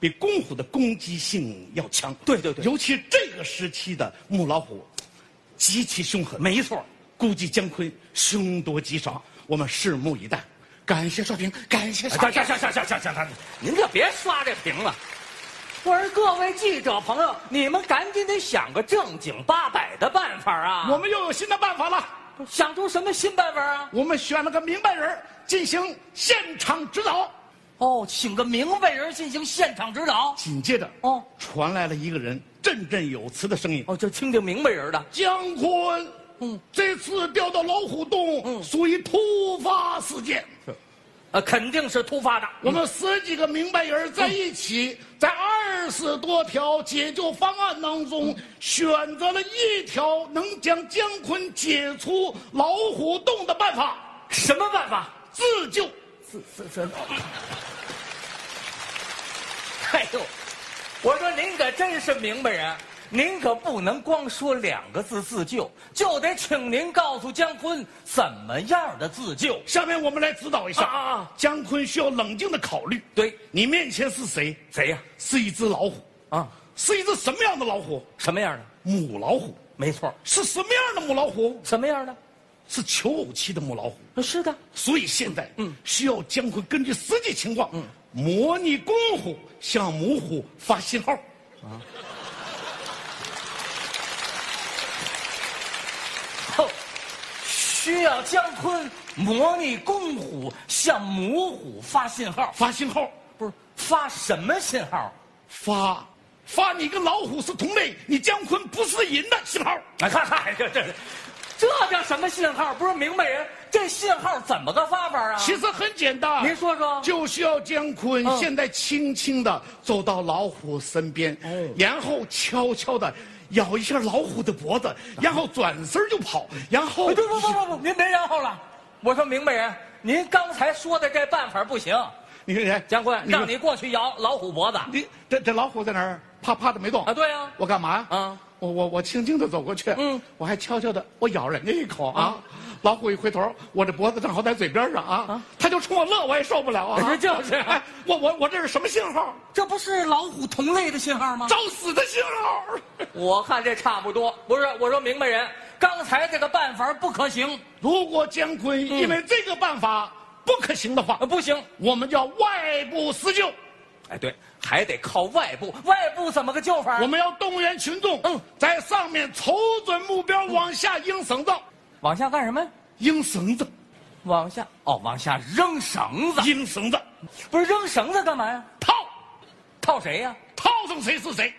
比公虎的攻击性要强。 对对对， 尤其这个时期的母老虎，极其凶狠。 没错， 估计姜昆凶多吉少，我们拭目以待。感谢刷屏，感谢刷屏。 行，您就别刷这屏了。我说各位记者朋友，你们赶紧得想个正经八百的办法啊！ 我们又有新的办法了， 想出什么新办法啊？ 我们选了个明白人进行现场指导。 哦，请个明白人进行现场指导。 紧接着，传来了一个人振振有词的声音。 就听听明白人的。 姜昆，这次调到老虎洞，属于突发事件。 肯定是突发的。 我们10几个明白人在一起，在20多条解救方案当中，选择了一条能将姜昆解出老虎洞的办法。 什么办法？ 自救。 哎呦，我说您可真是明白人，您可不能光说2个字自救，就得请您告诉姜昆怎么样的自救。 下面我们来指导一下姜昆需要冷静的考虑。 对， 你面前是谁？ 谁呀？ 是一只老虎啊，是一只什么样的老虎？ 什么样的？ 母老虎。 没错。 是什么样的母老虎？ 什么样的？ 是求偶期的母老虎。 是的。所以现在需要姜昆根据实际情况，模拟公虎向母虎发信号。 需要姜昆模拟公虎向母虎发信号。 发信号不是发什么信号？ 发你跟老虎是同类，你姜昆不是人的信号。 看，这叫什么信号？不是明白人，这信号怎么个发法啊？ 其实很简单， 您说说。 就需要姜昆现在轻轻地走到老虎身边，然后悄悄地咬一下老虎的脖子，然后转身就跑，然后不，您别然后了。我说明白人，您刚才说的这办法不行。 你看姜昆，让你过去咬老虎脖子。 你这老虎在哪儿？趴的没动啊？对呀。 我干嘛呀？我轻轻地走过去，我还悄悄地我咬人家一口啊。老虎一回头，我这脖子正好在嘴边上啊，他就冲我乐，我也受不了啊。 就是， 哎，我这是什么信号？ 这不是老虎同类的信号吗？ 找死的信号！ 我看这差不多。不是，我说明白人，刚才这个办法不可行。 如果姜昆因为这个办法不可行的话， 不行， 我们叫外部施救。 哎，对，还得靠外部。外部怎么个救法？ 我们要动员群众，在上面瞅准目标，往下扔绳子。 往下干什么？ 扔绳子。 往下扔绳子。 扔绳子， 不是扔绳子干嘛呀？套谁呀？ 套上谁是谁。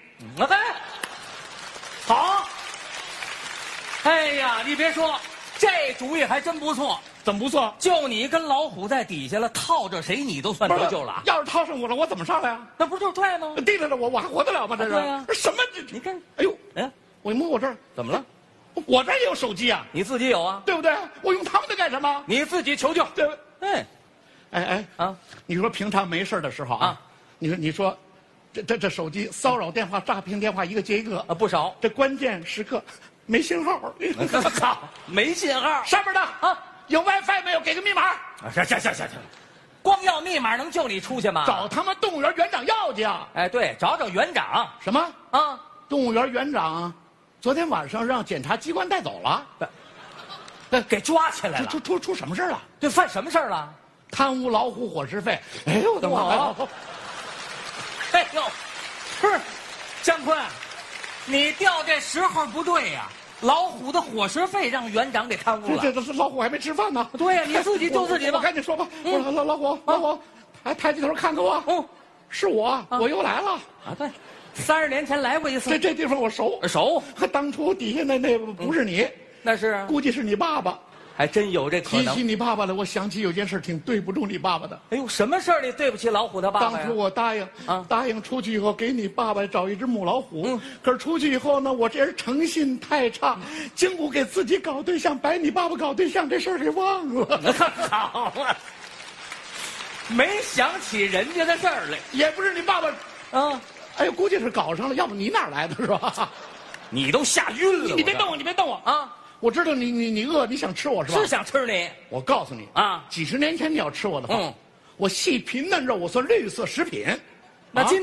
好。哎呀，你别说，这主意还真不错。 怎么不错？ 就你跟老虎在底下了，套着谁你都算得救了。 要是套上我了，我怎么上来啊？ 那不就是拽吗？ 提着了我还活得了吗？这是。 对呀。 什么？ 你看， 哎呦，我一摸我这儿怎么了？ 我这也有手机啊。 你自己有啊？ 对不对？我用他们的干什么？ 你自己求救。 对。 哎， 你说平常没事的时候啊，你说，这手机骚扰电话、诈骗电话一个接一个啊，不少。 这关键时刻没信号。 我操，没信号。 上面的有 WiFi 没有？给个密码。 行，光要密码能救你出去吗？ 找他们动物园园长要去啊！ 哎，对，找园长。 什么啊？ 动物园园长昨天晚上让检察机关带走了， 给抓起来了。 出什么事了？ 这犯什么事了？ 贪污老虎伙食费。哎呦我的妈！ 哎呦，不是，姜昆，你调这时候不对呀。老虎的伙食费让园长给贪污了。 这老虎还没吃饭呢。 对呀，你自己救自己吧。 我赶紧说吧。老虎，抬起头看看我。是我，我又来了。 啊，对，30年前来过一次。 这地方我熟。当初底下那不是你， 那是估计是你爸爸。 还真有这可能。 提起你爸爸来，我想起有件事挺对不住你爸爸的。 哎呦，什么事儿你对不起老虎他爸爸呀？ 当初我答应出去以后给你爸爸找一只母老虎，可是出去以后呢，我这人诚信太差，经过给自己搞对象，把你爸爸搞对象这事儿给忘了。 好啊，没想起人家的事儿来， 也不是你爸爸，哎呦，估计是搞上了，要不你哪来的是吧？ 你都吓晕了。 你别动我啊！我知道你饿，你想吃我是吧？ 是想吃你。 我告诉你啊， 几十年前你要吃我的话，我细皮嫩肉，我算绿色食品。 那今